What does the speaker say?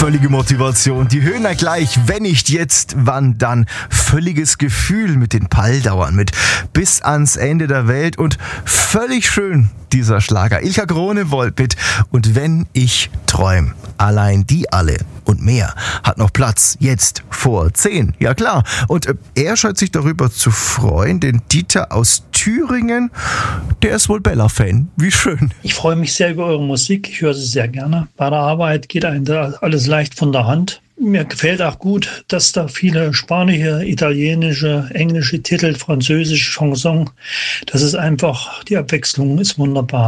völlige Motivation. Die Höhner gleich, wenn nicht jetzt, wann dann? Völliges Gefühl mit den Palldauern, mit bis ans Ende der Welt und völlig schön dieser Schlager. Ilka Gronewold mit Und wenn ich träum. Allein die alle und mehr hat noch Platz jetzt vor 10. Ja klar. Und er scheint sich darüber zu freuen, den Dieter aus Thüringen, der ist wohl Bella-Fan. Wie schön. Ich freue mich sehr über eure Musik. Ich höre sie sehr gerne. Bei der Arbeit geht einem da alles leicht von der Hand. Mir gefällt auch gut, dass da viele spanische, italienische, englische Titel, französische Chanson, das ist einfach, die Abwechslung ist wunderbar.